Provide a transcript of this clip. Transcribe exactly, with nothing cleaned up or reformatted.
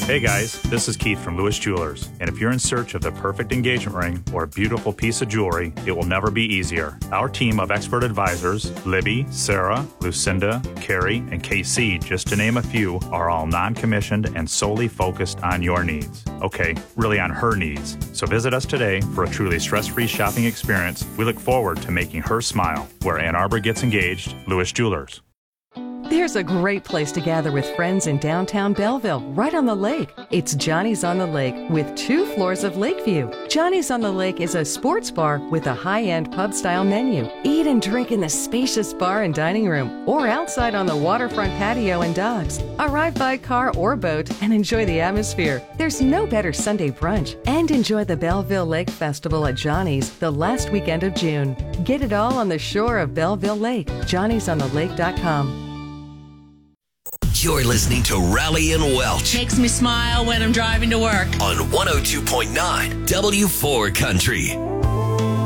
Hey guys, this is Keith from Lewis Jewelers, and if you're in search of the perfect engagement ring or a beautiful piece of jewelry, it will never be easier. Our team of expert advisors, Libby, Sarah, Lucinda, Carrie, and K C, just to name a few, are all non-commissioned and solely focused on your needs. Okay, really on her needs. So visit us today for a truly stress-free shopping experience. We look forward to making her smile. Where Ann Arbor gets engaged, Lewis Jewelers. There's a great place to gather with friends in downtown Belleville, right on the lake. It's Johnny's on the Lake with two floors of Lakeview. Johnny's on the Lake is a sports bar with a high-end pub-style menu. Eat and drink in the spacious bar and dining room or outside on the waterfront patio and docks. Arrive by car or boat and enjoy the atmosphere. There's no better Sunday brunch. And enjoy the Belleville Lake Festival at Johnny's the last weekend of June. Get it all on the shore of Belleville Lake. johnny's on the lake dot com. You're listening to Raleigh and Welch. Makes me smile when I'm driving to work. On one oh two point nine W four Country.